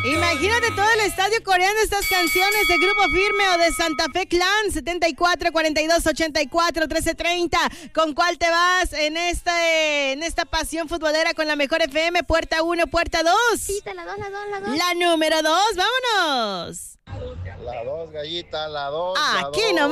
Imagínate todo el estadio coreando estas canciones de Grupo Firme o de Santa Fe Clan. 74 42 84 13 30. ¿Con cuál te vas en esta pasión futbolera con la mejor FM? Puerta 1, puerta 2. Sí, la 2. La número 2, vámonos. La 2, gallita, la 2. Aquí nomás.